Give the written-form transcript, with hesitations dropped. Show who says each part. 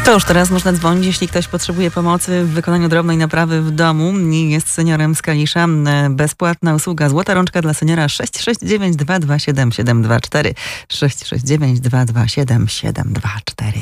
Speaker 1: To już teraz można dzwonić, jeśli ktoś potrzebuje pomocy w wykonaniu drobnej naprawy w domu i jest seniorem z Kalisza. Bezpłatna usługa Złota Rączka dla seniora 669 227 724 669 227 724.